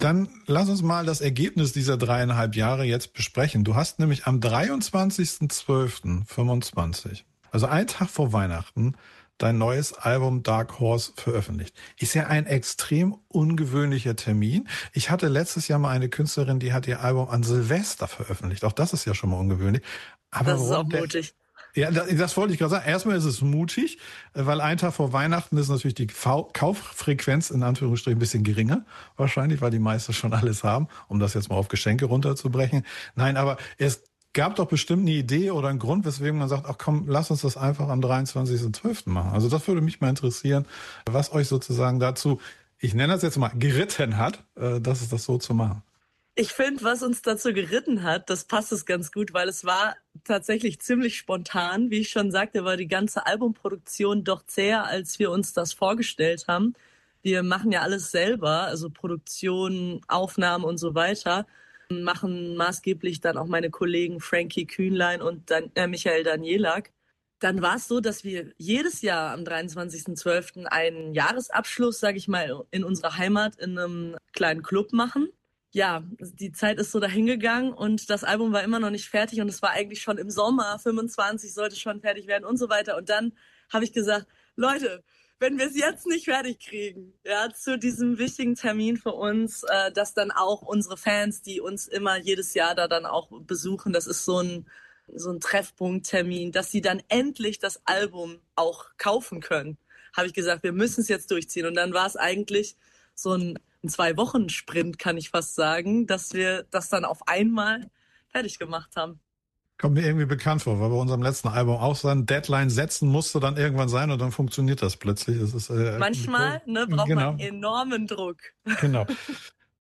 Dann lass uns mal das Ergebnis dieser 3,5 Jahre jetzt besprechen. Du hast nämlich am 23.12.25, also einen Tag vor Weihnachten, dein neues Album Dark Horse veröffentlicht. Ist ja ein extrem ungewöhnlicher Termin. Ich hatte letztes Jahr mal eine Künstlerin, die hat ihr Album an Silvester veröffentlicht. Auch das ist ja schon mal ungewöhnlich. Aber das ist auch mutig. Ja, das wollte ich gerade sagen. Erstmal ist es mutig, weil ein Tag vor Weihnachten ist natürlich die Kauffrequenz in Anführungsstrichen ein bisschen geringer. Wahrscheinlich, weil die meisten schon alles haben, um das jetzt mal auf Geschenke runterzubrechen. Nein, aber es gab doch bestimmt eine Idee oder einen Grund, weswegen man sagt, ach komm, lass uns das einfach am 23.12. machen. Also das würde mich mal interessieren, was euch sozusagen dazu, ich nenne das jetzt mal, geritten hat, das so zu machen. Ich finde, was uns dazu geritten hat, das passt es ganz gut, weil es war tatsächlich ziemlich spontan. Wie ich schon sagte, war die ganze Albumproduktion doch zäher, als wir uns das vorgestellt haben. Wir machen ja alles selber, also Produktion, Aufnahmen und so weiter. Machen maßgeblich dann auch meine Kollegen Frankie Kühnlein und Michael Danielak. Dann war es so, dass wir jedes Jahr am 23.12. einen Jahresabschluss, sage ich mal, in unserer Heimat in einem kleinen Club machen. Ja, die Zeit ist so dahingegangen und das Album war immer noch nicht fertig und es war eigentlich schon im Sommer 25, sollte schon fertig werden und so weiter. Und dann habe ich gesagt, Leute, wenn wir es jetzt nicht fertig kriegen, ja, zu diesem wichtigen Termin für uns, dass dann auch unsere Fans, die uns immer jedes Jahr da dann auch besuchen, das ist so ein Treffpunkttermin, dass sie dann endlich das Album auch kaufen können, habe ich gesagt, wir müssen es jetzt durchziehen. Und dann war es eigentlich so ein 2-Wochen-Sprint, kann ich fast sagen, dass wir das dann auf einmal fertig gemacht haben. Kommt mir irgendwie bekannt vor, weil bei unserem letzten Album auch so ein Deadline setzen musste dann irgendwann sein und dann funktioniert das plötzlich. Das ist, manchmal braucht man enormen Druck. Genau.